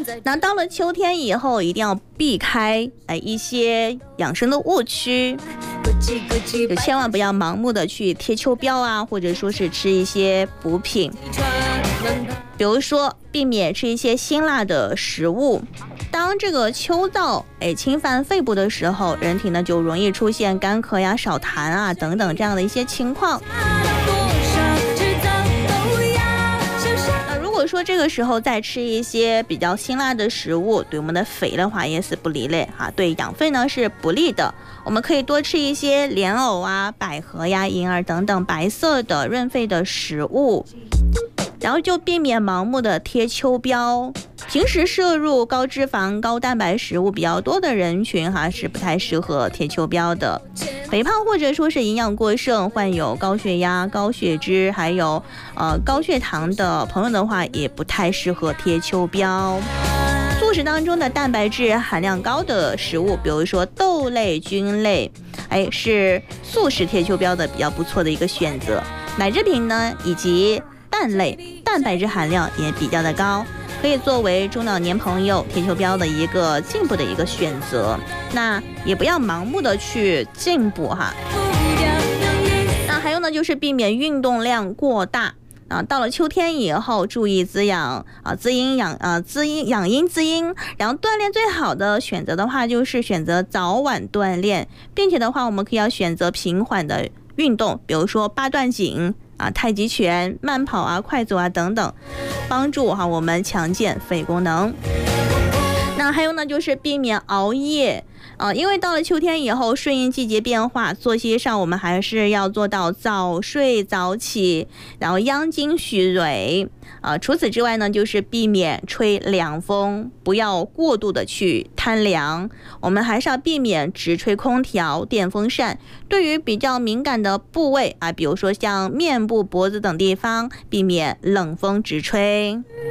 那到了秋天以后，一定要避开一些养生的误区，就千万不要盲目的去贴秋膘啊，或者说是吃一些补品，比如说避免吃一些辛辣的食物。当这个秋燥侵犯肺部的时候，人体呢就容易出现干咳呀、少痰啊等等这样的一些情况。如果说这个时候再吃一些比较辛辣的食物，对我们的肺的话也是不利的哈，对养肺呢是不利的。我们可以多吃一些莲藕啊、百合呀、银耳等等白色的润肺的食物，然后就避免盲目的贴秋膘。平时摄入高脂肪、高蛋白食物比较多的人群哈，是不太适合贴秋膘的。肥胖或者说是营养过剩、患有高血压、高血脂还有高血糖的朋友的话，也不太适合贴秋膘。素食当中的蛋白质含量高的食物，比如说豆类、菌类，是素食贴秋膘的比较不错的一个选择。奶制品呢，以及蛋类，蛋白质含量也比较的高，可以作为中老年朋友贴秋膘的一个进补的一个选择。那也不要盲目的去进补哈。那还有呢，就是避免运动量过大。到了秋天以后，注意滋养养阴滋阴，然后锻炼最好的选择的话，就是选择早晚锻炼，并且的话，我们可以要选择平缓的运动，比如说八段锦太极拳、慢跑啊、快走啊等等，帮助我们强健肺功能。那还有呢，就是避免熬夜因为到了秋天以后，顺应季节变化，作息上我们还是要做到早睡早起，然后养精蓄锐除此之外呢，就是避免吹凉风，不要过度的去贪凉。我们还是要避免直吹空调、电风扇。对于比较敏感的部位比如说像面部、脖子等地方，避免冷风直吹。